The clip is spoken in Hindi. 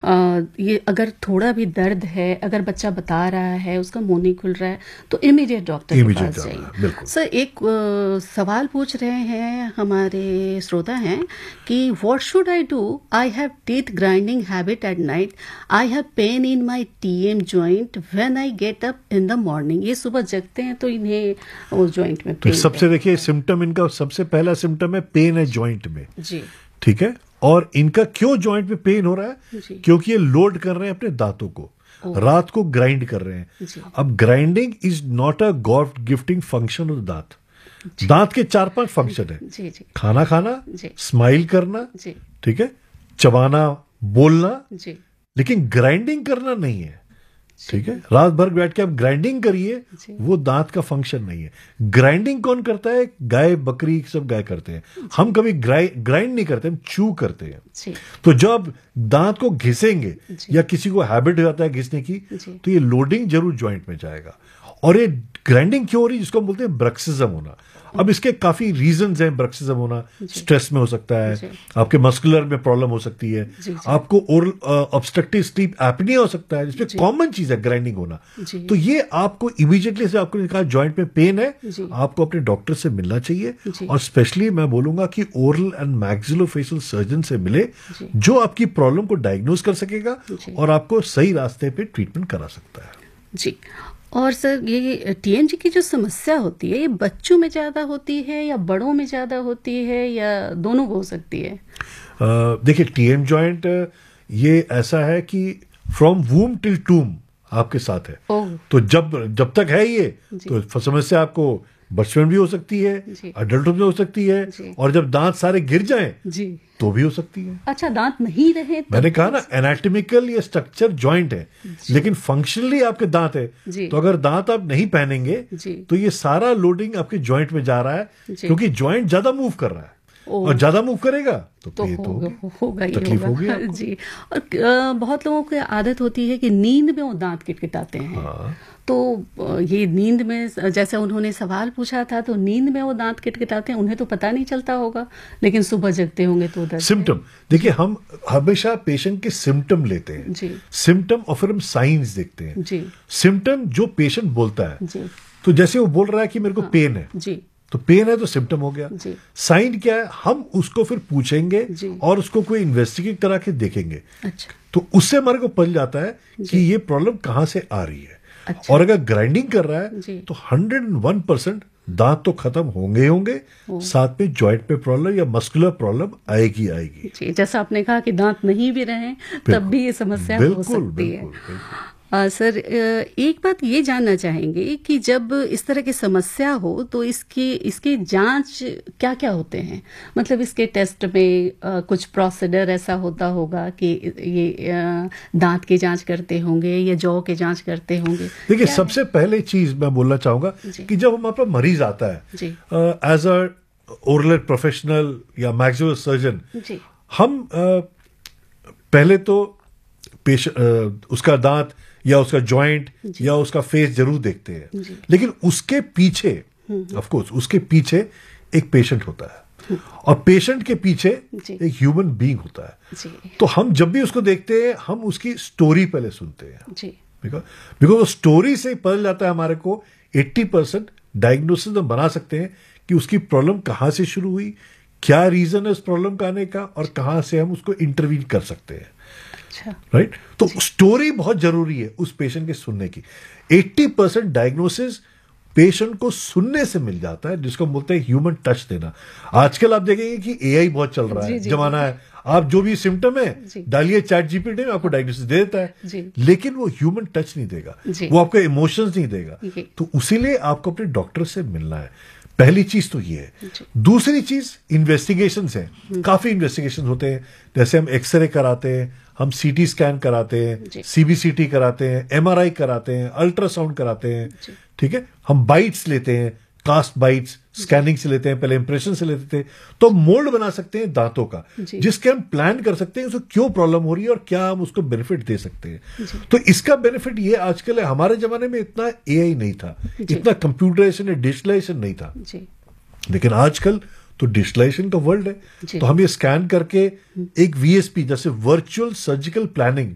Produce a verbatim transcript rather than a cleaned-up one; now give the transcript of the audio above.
अ, ये अगर थोड़ा भी दर्द है, अगर बच्चा बता रहा है, उसका मुंह नहीं खुल रहा है, तो इमीडिएट डॉक्टर के इमीडिएट पास जाना जाइए। है, बिल्कुल। सर एक अ, सवाल पूछ रहे हैं हमारे श्रोता हैं कि what should I do, I have teeth grinding habit at night, I have pain in my TM joint when I get up in the morning. ये सुबह जगते हैं तो इन्हें वो जॉइंट में तो पेन सबसे देखिए सिम्टम, इनका सबसे पहला सिम्टम है पेन है जॉइंट में। जी ठीक है, और इनका क्यों जॉइंट में पेन हो रहा है? जी क्योंकि ये लोड कर रहे हैं अपने दांतों को, रात को ग्राइंड कर रहे हैं। जी अब grinding is not a God gifting function of दांत। दांत के चार पांच फंक्शन है। जी जी खाना खाना, जी स्माइल करना, जी ठीक है, चबाना, बोलना, जी लेकिन ग्राइंडिंग करना नहीं है। ठीक है, रात भर बैठ के आप ग्राइंडिंग करिए, वो दांत का फंक्शन नहीं है। ग्राइंडिंग कौन करता है? गाय, बकरी, सब गाय करते हैं। हम कभी ग्राइंड नहीं करते, हम चू करते हैं। जी तो जब दांत को घिसेंगे जी। या किसी को हैबिट होता है घिसने की, जी। तो ये लोडिंग जरूर जॉइंट में जाएगा। और ये ग्राइंडिंग क्यों हो रही है, जिसको हम बोलते हैं ब्रक्सिज्म होना। अब इसके काफी रीजंस हैं ब्रक्सिज्म होना। स्ट्रेस में हो सकता है, जी। आपके मस्कुलर में प्रॉब्लम हो सकती है, जी, जी। आपको ओरल ऑब्स्ट्रक्टिव स्लीप एपनिया हो सकता है, जिसमें कॉमन चीज है ग्राइंडिंग होना। जी। तो ये आपको इमीडिएटली से आपको कहा जॉइंट में पेन है, जी। आपको अपने डॉक्टर से मिलना चाहिए। जी। और स्पेशली मैं बोलूंगा कि ओरल एंड मैक्सिलोफेशियल सर्जन से मिले, जी। जो आपकी प्रॉब्लम को डायग्नोज कर सकेगा जी। और आपको सही रास्ते पे ट्रीटमेंट करा सकता है। जी। और सर ये टीएमजी की जो समस्या होती है, ये बच्चों में ज्यादा होती है या बड़ों में ज्यादा होती है या दोनों को हो सकती है? अ, देखिए टीएम जॉइंट ये ऐसा है कि फ्रॉम वूम टिल टूम आपके साथ है। ओह तो जब जब तक है ये, जी। तो समस्या आपको बचपन भी हो सकती है, जी। अडल्टहुड में हो सकती है, जी। और जब दांत सारे गिर जाएं जी। तो भी हो सकती है। अच्छा, दांत नहीं रहे तब मैंने कहा भी? ना, एनाटॉमिकल ये स्ट्रक्चर जॉइंट है, लेकिन फंक्शनली आपके दांत है। जी। तो अगर दांत आप नहीं पहनेंगे जी। तो ये सारा लोडिंग आपके जॉइंट में जा रहा है, जी। क्योंकि जॉइंट ज्यादा मूव कर रहा है। ओह। और ज्यादा मूव करेगा तो, तो ये तो होगा होगी। होगा ही तकलीफ होगा। होगी आपको। जी। और अ, बहुत लोगों की आदत होती है कि नींद में वो दांत किटकिटाते हैं। हाँ। तो अ, ये नींद में, जैसे उन्होंने सवाल पूछा था, तो नींद में वो दांत किटकिटाते हैं, उन्हें तो पता नहीं चलता होगा, लेकिन सुबह जगते होंगे तो दर्द है। सिम्टम देखिए, हम हमेशा पेशेंट के सिम्टम लेते हैं। जी। सिम्टम और फिर हम साइंस देखते हैं। जी सिम्टम जो पेशेंट बोलता है, जी तो जैसे वो बोल रहा है कि मेरे को हाँ। पेन है, जी तो पेन है तो सिम्टम हो गया। जी साइन क्या है, हम उसको फिर पूछेंगे जी। और उसको कोई इन्वेस्टिगेट करा के देखेंगे, अच्छा तो उससे हमारे को पता जाता है कि ये प्रॉब्लम कहां से आ रही है। अच्छा। और अगर ग्राइंडिंग कर रहा जी। है तो हंड्रेड एंड वन परसेंट दांत तो खत्म होंगे होंगे, साथ में जॉइंट पे प्रॉब्लम या मस्कुलर प्रॉब्लम आएगी आएगी। जी, जैसा आपने कहा कि दांत नहीं भी रहे तब भी ये समस्या हो बिल्कुल सकती बिल्कुल है। बिल्कुल। आ, सर अ, एक बात ये जानना चाहेंगे कि जब इस तरह की समस्या हो तो इसकी इसके जांच क्या क्या होते हैं? मतलब इसके टेस्ट में अ, कुछ प्रोसीजर ऐसा होता होगा कि ये अ, दांत की जांच करते होंगे या जौ के जांच करते होंगे? देखिए, क्या सबसे पहले चीज मैं बोलना चाहूंगा जी। कि जब हमारे पास मरीज आता है जी एज अ ओरल प्रोफेशनल या मैक्सिमल सर्जन, जी हम अ, पहले तो पेश अ, उसका दांत या उसका जॉइंट या उसका फेस जरूर देखते हैं, जी। लेकिन उसके पीछे, ऑफ कोर्स उसके पीछे एक पेशेंट होता है, और पेशेंट के पीछे जी। एक ह्यूमन बीइंग होता है। जी तो हम जब भी उसको देखते हैं, हम उसकी स्टोरी पहले सुनते हैं। जी बिकॉज बिकॉज स्टोरी से पता जाता है हमारे को अस्सी परसेंट डायग्नोसिस हम बना सकते हैं कि उसकी प्रॉब्लम कहाँ से शुरू हुई, क्या रीजन है उस प्रॉब्लम का आने का, और कहाँ से हम उसको इंटरवीन कर सकते हैं। अच्छा राइट right? तो स्टोरी बहुत जरूरी है उस पेशेंट के सुनने की। अस्सी परसेंट डायग्नोसिस पेशेंट को सुनने से मिल जाता है, जिसको हम बोलते हैं ह्यूमन टच देना। आजकल आप देखेंगे कि एआई बहुत चल रहा जी, है, जी, जमाना है। आप जो भी सिम्टम है जी। डालिए चैट जीपीटी में, आपको डायग्नोसिस दे देता है, जी। लेकिन वो ह्यूमन टच नहीं देगा, जी। वो आपके इमोशंस नहीं देगा। जी। तो उसीलिए आपको अपने डॉक्टर से मिलना है। पहली चीज तो ये है। जी। दूसरी चीज इन्वेस्टिगेशंस हैं। काफी इन्वेस्टिगेशन होते हैं, जैसे हम एक्सरे कराते हैं, हम सीटी स्कैन कराते जी। हैं, सीबीसीटी कराते हैं, एमआरआई कराते हैं, अल्ट्रासाउंड कराते हैं। जी। ठीक है, हम बाइट्स लेते हैं, कास्ट बाइट्स स्कैनिंग से लेते हैं, पहले इंप्रेशन से लेते थे, तो मोल्ड बना सकते हैं दांतों का, जी। जिसके हम प्लान कर सकते हैं उसको क्यों प्रॉब्लम हो रही है और क्या हम उसको बेनिफिट दे सकते हैं। जी। तो इसका बेनिफिट ये आजकल है, हमारे जमाने में इतना एआई नहीं था, जी। इतना कंप्यूटराइजेशन या डिजिटलाइजेशन नहीं था, जी लेकिन आजकल तो डिजिटलाइजेशन का वर्ल्ड है। जी। तो हम ये स्कैन करके एक वीएसपी, जैसे वर्चुअल सर्जिकल प्लानिंग